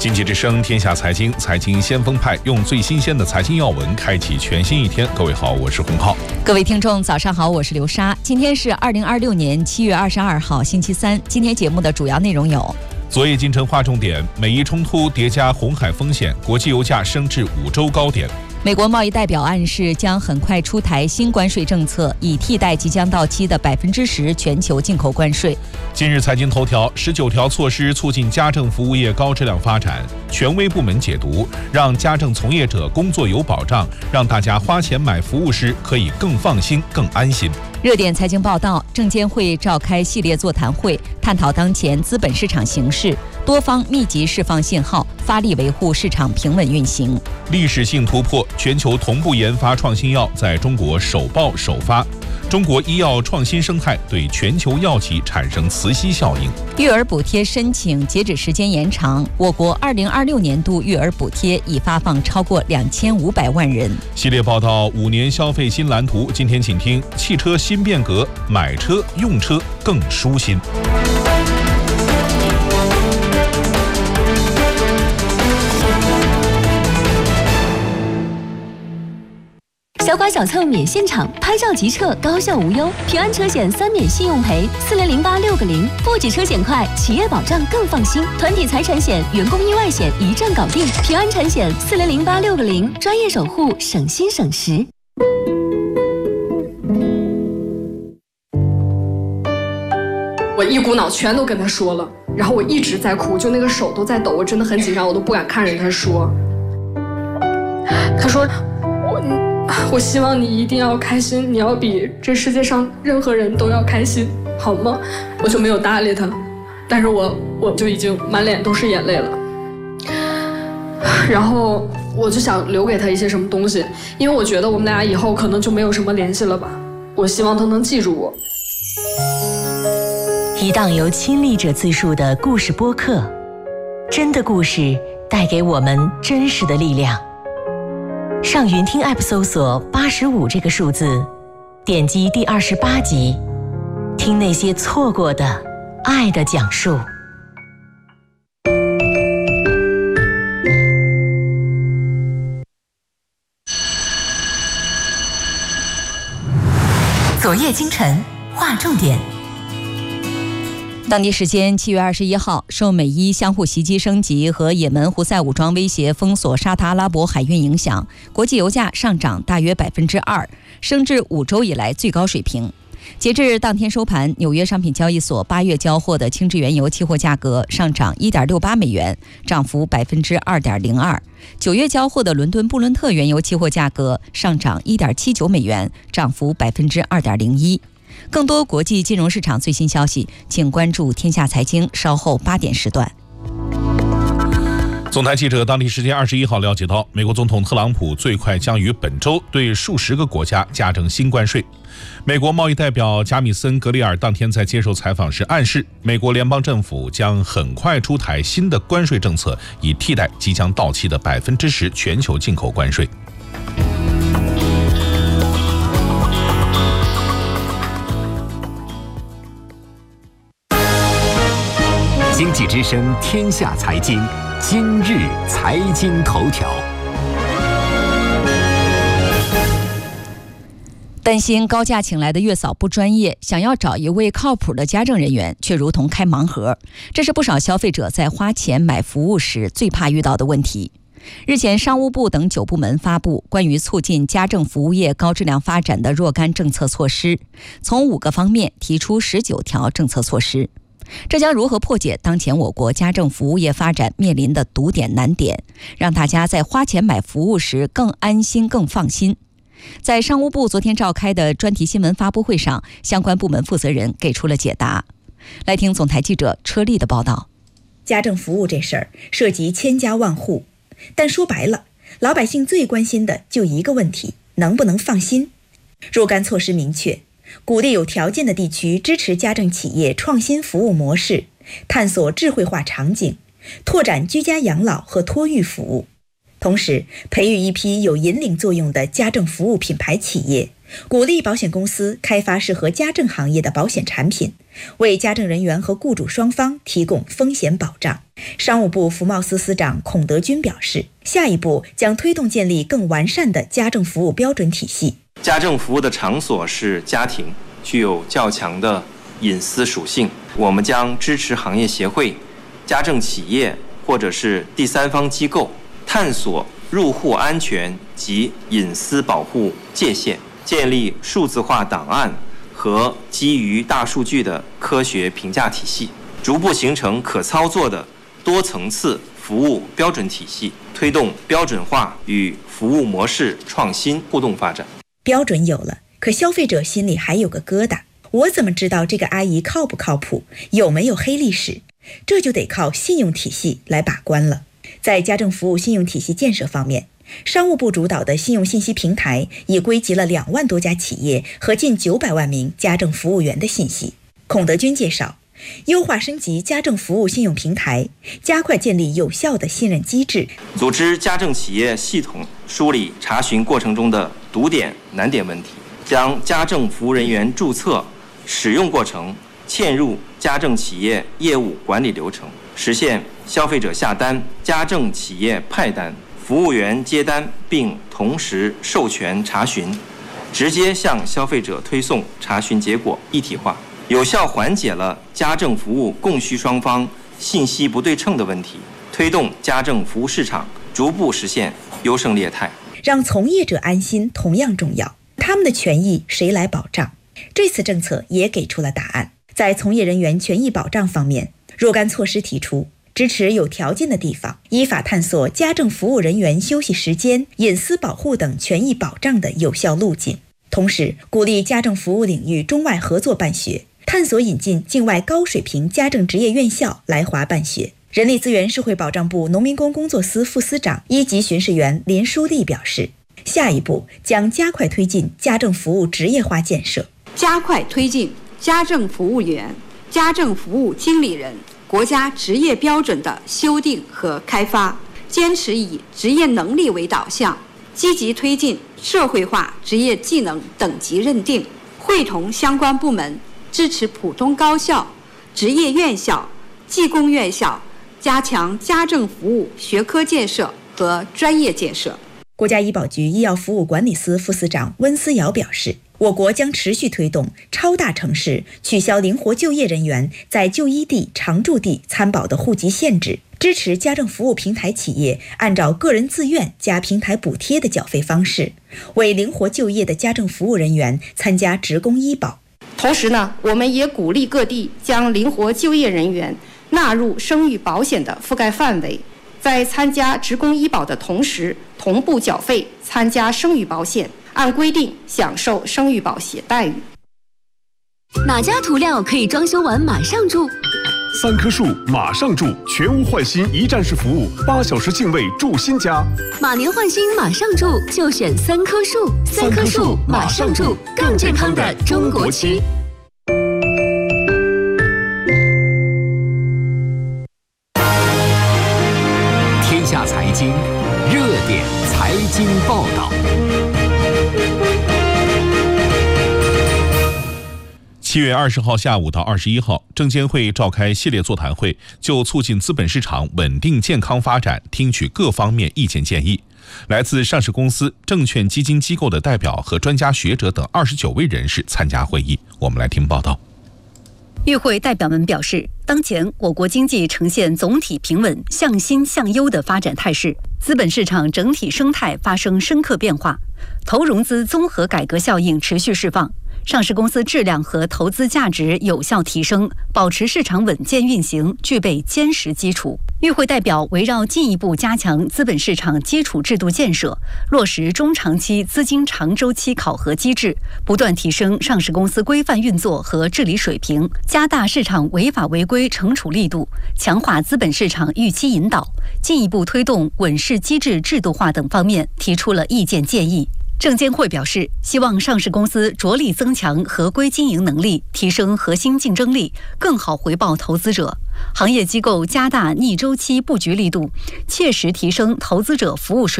经济之声天下财经，财经先锋派用最新鲜的财经要闻开启全新一天。各位好，我是洪浩。 各位听众早上好，我是刘莎。今天是2026年7月22号星期三。今天节目的主要内容有： 昨夜今晨划重点，美伊冲突叠加红海风险，国际油价升至5周高点。 美国贸易代表暗示将很快出台新关税政策，以替代即将到期的10%全球进口关税。 今日财经头条：19条措施促进家政服务业高质量发展，权威部门解读，让家政从业者工作有保障，让大家花钱买服务时可以更放心、更安心。 热点财经报道：证监会召开系列座谈会，探讨当前资本市场形势，多方密集释放信号，发力维护市场平稳运行。 历史性突破，全球同步研发创新药在中国首报首发。中国医药创新生态对全球药企产生磁吸效应。 育儿补贴申请截止时间延长，我国2026年度育儿补贴已发放超过2500万人。 系列报道5年消费新蓝图，今天请听汽车新变革，买车用车更舒心。 小剐小凑免现场，拍照即撤，高效无忧。平安车险3免信用赔，400860，不止车险快，企业保障更放心。团体财产险、员工意外险一站搞定。平安产险400860，专业守护，省心省时。 我一股脑全都跟他说了，然后我一直在哭，就那个手都在抖，我真的很紧张，我都不敢看着他说。他说我希望你一定要开心，你要比这世界上任何人都要开心，好吗？我就没有搭理他，但是我就已经满脸都是眼泪了。然后我就想留给他一些什么东西，因为我觉得我们俩以后可能就没有什么联系了吧。我希望他能记住我。 一档由亲历者自述的故事播客，真的故事带给我们真实的力量。上云听 App 搜索85这个数字，点击第28集，听那些错过的爱的讲述。 昨夜今晨划重点。 当地时间7月21号，受美伊相互袭击升级和也门胡塞武装威胁封锁沙特阿拉伯海运影响，国际油价上涨大约2%，升至5周以来最高水平。截至当天收盘，纽约商品交易所8月交货的轻质原油期货价格上涨1.68美元，涨幅2.02%。9月交货的伦敦布伦特原油期货价格上涨1.79美元，涨幅2.01%。更多国际金融市场最新消息，请关注天下财经稍后8点时段。 总台记者当地时间21号了解到，美国总统特朗普最快将于本周对数十个国家加征新关税。美国贸易代表贾米森·格里尔当天在接受采访时暗示，美国联邦政府将很快出台新的关税政策，以替代即将到期的10%全球进口关税。 经济之声天下财经，今日财经头条。 担心高价请来的月嫂不专业，想要找一位靠谱的家政人员，却如同开盲盒。这是不少消费者在花钱买服务时最怕遇到的问题。日前，商务部等9部门发布关于促进家政服务业高质量发展的若干政策措施，从5个方面提出19条政策措施。这将如何破解当前我国家政服务业发展面临的堵点难点，让大家在花钱买服务时更安心、更放心？在商务部昨天召开的专题新闻发布会上，相关部门负责人给出了解答。来听总台记者车丽的报道。 家政服务这事儿涉及千家万户，但说白了，老百姓最关心的就一个问题：能不能放心？若干措施明确，鼓励有条件的地区支持家政企业创新服务模式，探索智慧化场景，拓展居家养老和托育服务。 同时培育一批有引领作用的家政服务品牌企业，鼓励保险公司开发适合家政行业的保险产品，为家政人员和雇主双方提供风险保障。商务部服贸司司长孔德军表示，下一步将推动建立更完善的家政服务标准体系。 家政服务的场所是家庭，具有较强的隐私属性，我们将支持行业协会、家政企业或者是第三方机构探索入户安全及隐私保护界限，建立数字化档案和基于大数据的科学评价体系，逐步形成可操作的多层次服务标准体系，推动标准化与服务模式创新互动发展。 标准有了，可消费者心里还有个疙瘩，我怎么知道这个阿姨靠不靠谱，有没有黑历史？这就得靠信用体系来把关了。在家政服务信用体系建设方面，商务部主导的信用信息平台已归集了2万多家企业和近900万名家政服务员的信息。孔德军介绍，优化升级家政服务信用平台，加快建立有效的信任机制， 组织家政企业系统梳理查询过程中的堵点难点问题，将家政服务人员注册、使用过程嵌入家政企业业务管理流程，实现消费者下单、家政企业派单、服务员接单，并同时授权查询，直接向消费者推送查询结果一体化，有效缓解了家政服务供需双方信息不对称的问题，推动家政服务市场逐步实现优胜劣汰。 让从业者安心同样重要，他们的权益谁来保障？这次政策也给出了答案。在从业人员权益保障方面，若干措施提出，支持有条件的地方依法探索家政服务人员休息时间、隐私保护等权益保障的有效路径，同时鼓励家政服务领域中外合作办学，探索引进境外高水平家政职业院校来华办学。人力资源社会保障部农民工工作司副司长、一级巡视员林书丽表示，下一步将加快推进家政服务职业化建设， 加快推进家政服务员、家政服务经理人国家职业标准的修订和开发，坚持以职业能力为导向，积极推进社会化职业技能等级认定，会同相关部门支持普通高校、职业院校、技工院校加强家政服务学科建设和专业建设。 国家医保局医药服务管理司副司长温思瑶表示，我国将持续推动超大城市取消灵活就业人员在就医地、常住地参保的户籍限制，支持家政服务平台企业按照个人自愿加平台补贴的缴费方式，为灵活就业的家政服务人员参加职工医保。 同时呢，我们也鼓励各地将灵活就业人员纳入生育保险的覆盖范围，在参加职工医保的同时，同步缴费参加生育保险，按规定享受生育保险待遇。 哪家涂料可以装修完马上住 ？3棵树马上住，全屋换新一站式服务，8小时净位住新家。 马年换新马上住，就选3棵树。3棵树马上住，更健康的中国区。 天下财经热点财经报道。 7月20号下午到21号，证监会召开系列座谈会，就促进资本市场稳定健康发展，听取各方面意见建议。来自上市公司、证券基金机构的代表和专家学者等29位人士参加会议。我们来听报道。 与会代表们表示，当前我国经济呈现总体平稳、向新向优的发展态势，资本市场整体生态发生深刻变化，投融资综合改革效应持续释放，上市公司质量和投资价值有效提升，保持市场稳健运行具备坚实基础。与会代表围绕进一步加强资本市场基础制度建设，落实中长期资金长周期考核机制，不断提升上市公司规范运作和治理水平，加大市场违法违规惩处力度，强化资本市场预期引导，进一步推动稳市机制制度化等方面提出了意见建议。证监会表示，希望上市公司着力增强合规经营能力，提升核心竞争力，更好回报投资者。行业机构加大逆周期布局力度，切实提升投资者服务水平。